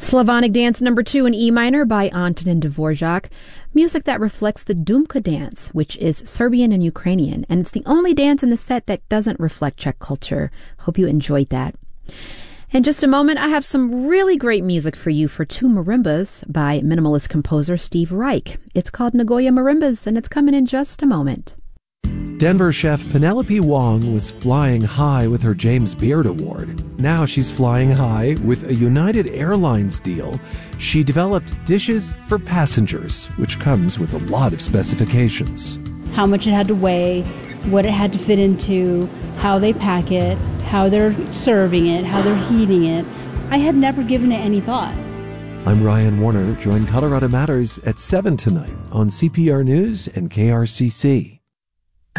Slavonic Dance number 2 in E minor by Antonin Dvorak. Music that reflects the Dumka dance, which is Serbian and Ukrainian, and it's the only dance in the set that doesn't reflect Czech culture. Hope you enjoyed that. In just a moment, I have some really great music for you for 2 marimbas by minimalist composer Steve Reich. It's called Nagoya Marimbas, and it's coming in just a moment. Denver chef Penelope Wong was flying high with her James Beard Award. Now she's flying high with a United Airlines deal. She developed dishes for passengers, which comes with a lot of specifications. How much it had to weigh, what it had to fit into, how they pack it, how they're serving it, how they're heating it. I had never given it any thought. I'm Ryan Warner. Join Colorado Matters at 7 tonight on CPR News and KRCC.